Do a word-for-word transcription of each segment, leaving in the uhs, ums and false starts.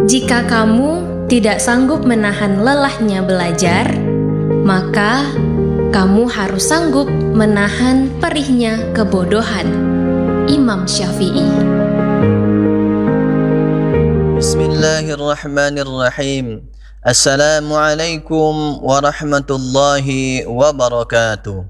Jika kamu tidak sanggup menahan lelahnya belajar, maka kamu harus sanggup menahan perihnya kebodohan. Imam Syafi'i. Bismillahirrahmanirrahim. Assalamualaikum warahmatullahi wabarakatuh.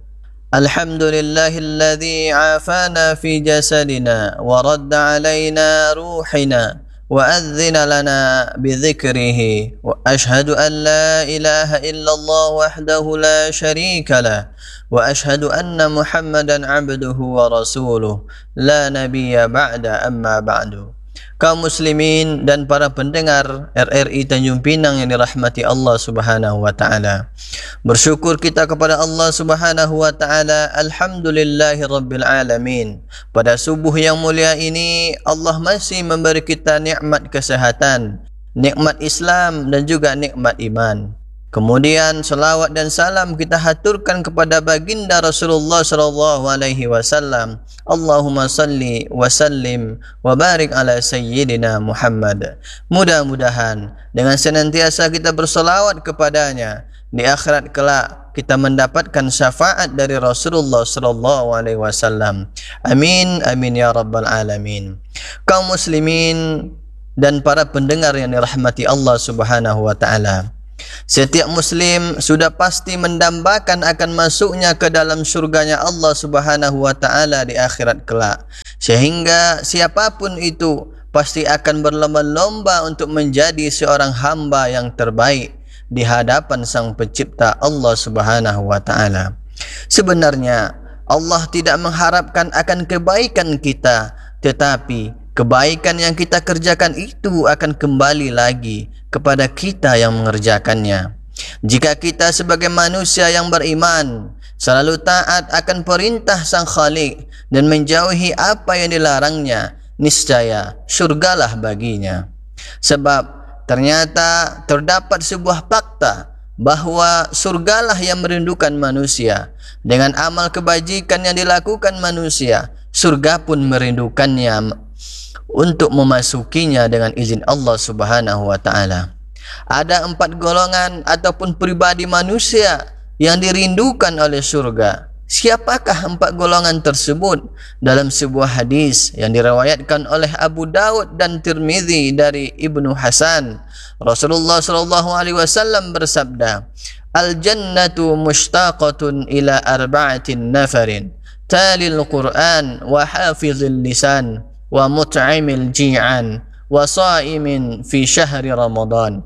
Alhamdulillahilladzi afana fi jasadina wa radda alaina ruhina wa adzina lana bidzikrihi wa ashhadu an la ilaha illallah wahdahu la syarika lah wa ashhadu anna Muhammadan abduhu wa rasuluh la nabiyya ba'da amma ba'du. Kaum muslimin dan para pendengar R R I Tanjung Pinang yang dirahmati Allah Subhanahu wa taala. Bersyukur kita kepada Allah Subhanahu wa taala. Alhamdulillahirabbil alamin. Pada subuh yang mulia ini Allah masih memberi kita nikmat kesehatan, nikmat Islam dan juga nikmat iman. Kemudian salawat dan salam kita haturkan kepada baginda Rasulullah sallallahu alaihi wasallam. Allahumma salli wa sallim wa barik ala sayyidina Muhammad. Mudah-mudahan dengan senantiasa kita bersalawat kepadanya, di akhirat kelak kita mendapatkan syafaat dari Rasulullah sallallahu alaihi wasallam. Amin amin ya rabbal alamin. Kaum muslimin dan para pendengar yang dirahmati Allah Subhanahu wa taala. Setiap muslim sudah pasti mendambakan akan masuknya ke dalam surganya Allah Subhanahu wa taala di akhirat kelak. Sehingga siapapun itu pasti akan berlomba-lomba untuk menjadi seorang hamba yang terbaik di hadapan Sang Pencipta Allah Subhanahu wa taala. Sebenarnya Allah tidak mengharapkan akan kebaikan kita, tetapi kebaikan yang kita kerjakan itu akan kembali lagi kepada kita yang mengerjakannya. Jika kita sebagai manusia yang beriman selalu taat akan perintah Sang Khalik dan menjauhi apa yang dilarangnya, niscaya surgalah baginya. Sebab ternyata terdapat sebuah fakta bahwa surgalah yang merindukan manusia. Dengan amal kebajikan yang dilakukan manusia, surga pun merindukannya untuk memasukinya dengan izin Allah Subhanahu wa taala. Ada empat golongan ataupun pribadi manusia yang dirindukan oleh surga. Siapakah empat golongan tersebut? Dalam sebuah hadis yang diriwayatkan oleh Abu Daud dan Tirmizi dari Ibnu Hasan, Rasulullah sallallahu alaihi wasallam bersabda, "Al-jannatu mushtaqatun ila arba'atin nafarin, talil Qur'an wa hafizil lisan wa mut'imil ji'an wa sa'imin fi syahri Ramadan."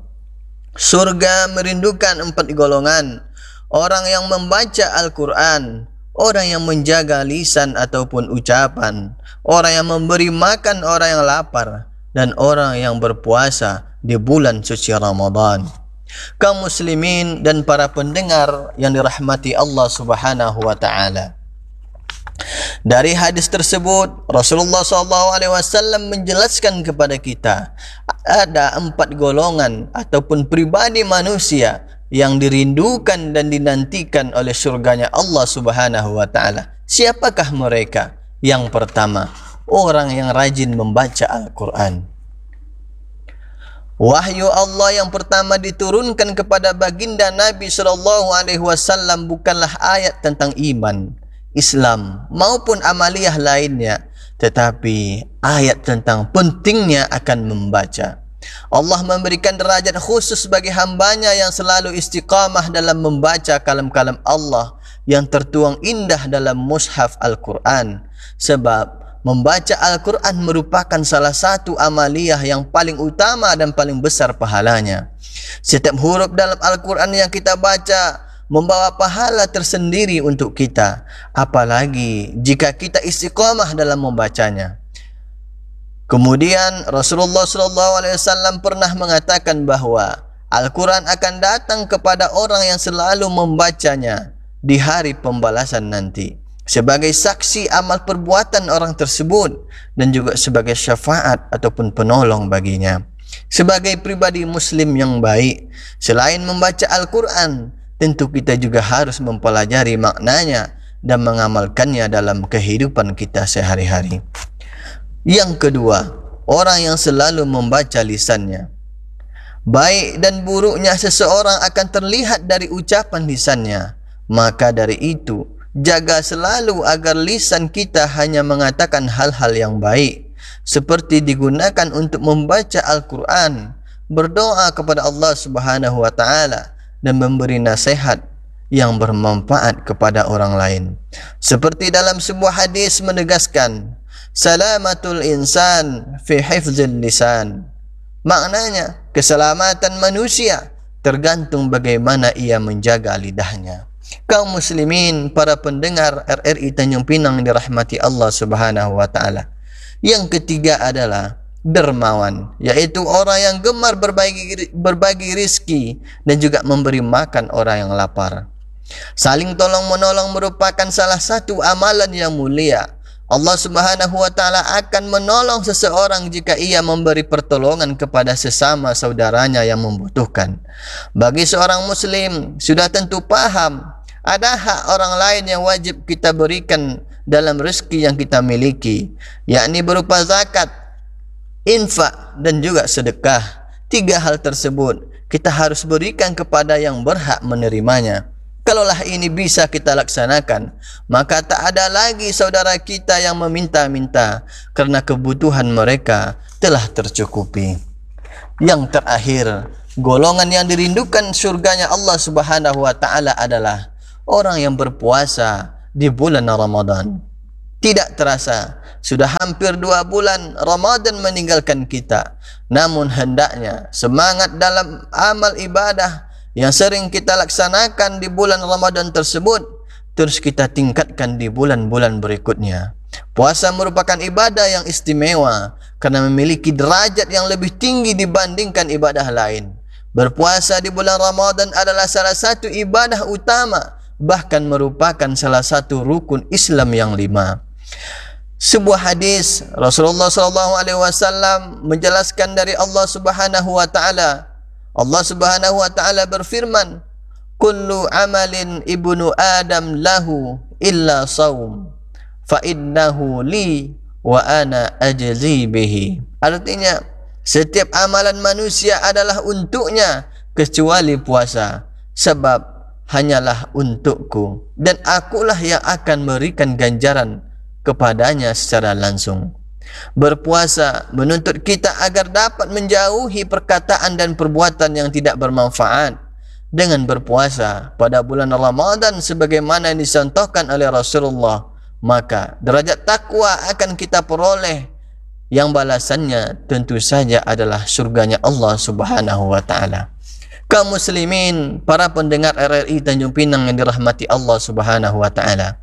Surga merindukan empat golongan: orang yang membaca Al-Quran, orang yang menjaga lisan ataupun ucapan, orang yang memberi makan orang yang lapar, dan orang yang berpuasa di bulan suci Ramadan. Kaum muslimin dan para pendengar yang dirahmati Allah Subhanahu wa taala. Dari hadis tersebut Rasulullah sallallahu alaihi wasallam menjelaskan kepada kita ada empat golongan ataupun pribadi manusia yang dirindukan dan dinantikan oleh surganya Allah Subhanahu wa taala. Siapakah mereka? Yang pertama, orang yang rajin membaca Al-Quran. Wahyu Allah yang pertama diturunkan kepada baginda Nabi sallallahu alaihi wasallam bukanlah ayat tentang iman, Islam maupun amaliyah lainnya, tetapi ayat tentang pentingnya akan membaca. Allah memberikan derajat khusus bagi hambanya yang selalu istiqamah dalam membaca kalam-kalam Allah yang tertuang indah dalam mushaf Al-Quran. Sebab membaca Al-Quran merupakan salah satu amaliyah yang paling utama dan paling besar pahalanya. Setiap huruf dalam Al-Quran yang kita baca membawa pahala tersendiri untuk kita, apalagi jika kita istiqamah dalam membacanya. Kemudian Rasulullah sallallahu alaihi wasallam pernah mengatakan bahwa Al-Quran akan datang kepada orang yang selalu membacanya di hari pembalasan nanti, sebagai saksi amal perbuatan orang tersebut dan juga sebagai syafaat ataupun penolong baginya. Sebagai pribadi muslim yang baik, selain membaca Al-Quran, tentu kita juga harus mempelajari maknanya dan mengamalkannya dalam kehidupan kita sehari-hari. Yang kedua, orang yang selalu membaca lisannya. Baik dan buruknya seseorang akan terlihat dari ucapan lisannya. Maka dari itu, jaga selalu agar lisan kita hanya mengatakan hal-hal yang baik, seperti digunakan untuk membaca Al-Quran, berdoa kepada Allah Subhanahu wa Ta'ala, dan memberi nasihat yang bermanfaat kepada orang lain. Seperti dalam sebuah hadis menegaskan, salamatul insan fi hifzil lisan. Maknanya, keselamatan manusia tergantung bagaimana ia menjaga lidahnya. Kaum muslimin, para pendengar R R I Tanjung Pinang dirahmati Allah Subhanahu wa Ta'ala. Yang ketiga adalah dermawan, yaitu orang yang gemar berbagi berbagi rizki dan juga memberi makan orang yang lapar. Saling tolong menolong merupakan salah satu amalan yang mulia. Allah Subhanahu wa Ta'ala akan menolong seseorang jika ia memberi pertolongan kepada sesama saudaranya yang membutuhkan. Bagi seorang muslim, sudah tentu paham ada hak orang lain yang wajib kita berikan dalam rezeki yang kita miliki, yakni berupa zakat, infak dan juga sedekah. Tiga hal tersebut kita harus berikan kepada yang berhak menerimanya. Kalaulah ini bisa kita laksanakan, maka tak ada lagi saudara kita yang meminta-minta, karena kebutuhan mereka telah tercukupi. Yang terakhir, golongan yang dirindukan surganya Allah Subhanahu wa Ta'ala adalah orang yang berpuasa di bulan Ramadan. Tidak terasa, sudah hampir dua bulan Ramadan meninggalkan kita. Namun hendaknya semangat dalam amal ibadah yang sering kita laksanakan di bulan Ramadan tersebut terus kita tingkatkan di bulan-bulan berikutnya. Puasa merupakan ibadah yang istimewa karena memiliki derajat yang lebih tinggi dibandingkan ibadah lain. Berpuasa di bulan Ramadan adalah salah satu ibadah utama, bahkan merupakan salah satu rukun Islam yang lima. Sebuah hadis Rasulullah sallallahu alaihi wasallam menjelaskan dari Allah Subhanahu wa Ta'ala. Allah Subhanahu wa Ta'ala berfirman, kullu amalin ibnu Adam lahu illa saum fa innahu li wa ana ajzi bihi. Artinya, setiap amalan manusia adalah untuknya kecuali puasa, sebab hanyalah untukku dan akulah yang akan memberikan ganjaran kepadanya secara langsung. Berpuasa menuntut kita agar dapat menjauhi perkataan dan perbuatan yang tidak bermanfaat. Dengan berpuasa pada bulan Ramadan sebagaimana yang dicontohkan oleh Rasulullah, maka derajat takwa akan kita peroleh, yang balasannya tentu saja adalah surganya Allah Subhanahu wa Ta'ala. Kaum muslimin, para pendengar R R I Tanjung Pinang yang dirahmati Allah Subhanahu wa Ta'ala,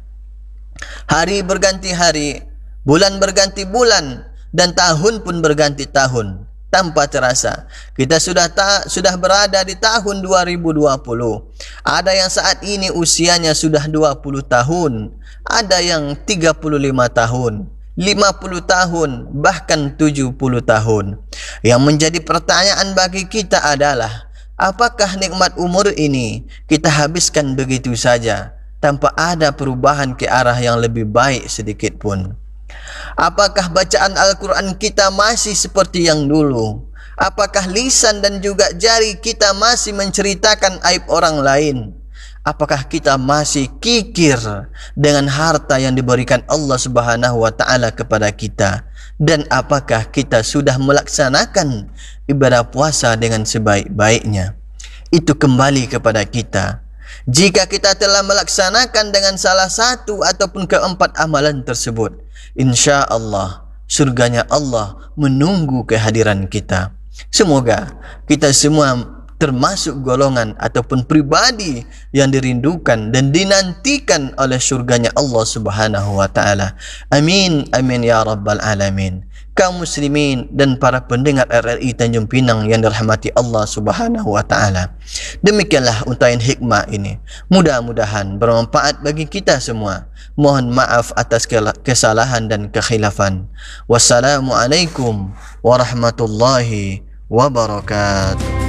hari berganti hari, bulan berganti bulan, dan tahun pun berganti tahun. Tanpa terasa, kita sudah ta sudah berada di tahun dua ribu dua puluh. Ada yang saat ini usianya sudah dua puluh tahun, ada yang tiga puluh lima tahun, lima puluh tahun, bahkan tujuh puluh tahun. Yang menjadi pertanyaan bagi kita adalah, apakah nikmat umur ini kita habiskan begitu saja tanpa ada perubahan ke arah yang lebih baik sedikit pun? Apakah bacaan Al-Quran kita masih seperti yang dulu? Apakah lisan dan juga jari kita masih menceritakan aib orang lain? Apakah kita masih kikir dengan harta yang diberikan Allah Subhanahu wa Ta'ala kepada kita? Dan apakah kita sudah melaksanakan ibadah puasa dengan sebaik-baiknya? Itu kembali kepada kita. Jika kita telah melaksanakan dengan salah satu ataupun keempat amalan tersebut, insya Allah surganya Allah menunggu kehadiran kita. Semoga kita semua termasuk golongan ataupun pribadi yang dirindukan dan dinantikan oleh surganya Allah Subhanahu wa Ta'ala. Amin, amin ya rabbal alamin. Kaum muslimin dan para pendengar R R I Tanjung Pinang yang dirahmati Allah Subhanahu wa Ta'ala, demikianlah untayan hikmah ini. Mudah-mudahan bermanfaat bagi kita semua. Mohon maaf atas kesalahan dan kekhilafan. Wassalamualaikum warahmatullahi wabarakatuh.